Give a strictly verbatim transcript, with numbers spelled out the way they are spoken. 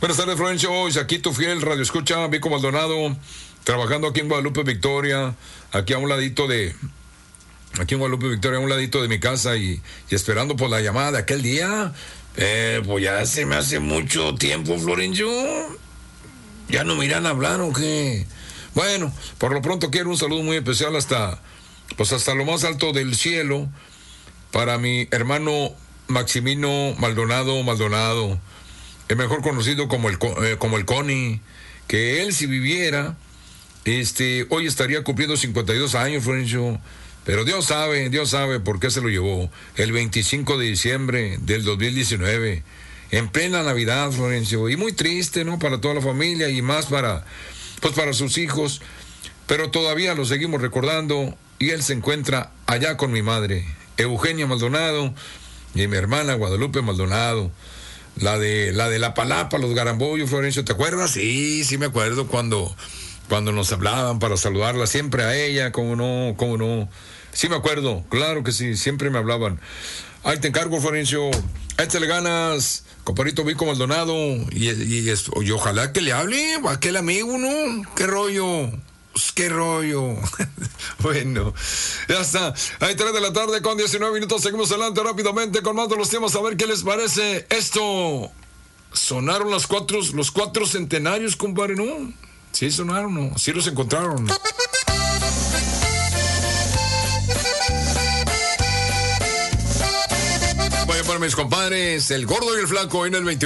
Buenas tardes, Florencio. Aquí tu fiel radio escucha, Vico Maldonado, trabajando aquí en Guadalupe, Victoria, aquí a un ladito de... Aquí en Guadalupe, Victoria, a un ladito de mi casa y, y esperando por la llamada de aquel día. Eh, pues ya se me hace mucho tiempo, Florencio. ¿Ya no me irán a hablar o qué? Bueno, por lo pronto quiero un saludo muy especial hasta, pues hasta lo más alto del cielo para mi hermano Maximino Maldonado Maldonado, el mejor conocido como el, eh, como el Coni, que él si viviera, este, hoy estaría cumpliendo cincuenta y dos años, Florencio. Pero Dios sabe, Dios sabe por qué se lo llevó el veinticinco de diciembre del dos mil diecinueve, en plena Navidad, Florencio, y muy triste, ¿no? Para toda la familia y más para, pues para sus hijos, pero todavía lo seguimos recordando y él se encuentra allá con mi madre, Eugenia Maldonado, y mi hermana Guadalupe Maldonado, la de la de la Palapa, los Garamboyos, Florencio, ¿te acuerdas? Sí, sí me acuerdo cuando, cuando nos hablaban para saludarla, siempre a ella, cómo no, cómo no. Sí me acuerdo, claro que sí, siempre me hablaban. Ahí te encargo, Florencio, échale ganas, compadrito Vico Maldonado, y, y, y, y ojalá que le hable a aquel amigo, ¿no? ¿Qué rollo? Pues, ¿qué rollo? Bueno, ya está. Ahí tres de la tarde con diecinueve minutos, seguimos adelante rápidamente con más de los temas, a ver qué les parece esto. Sonaron los cuatro, los cuatro centenarios, compadre, ¿no? Sí sonaron, ¿no? Sí los encontraron. Voy a poner mis compadres, el gordo y el flaco en el veintiuno.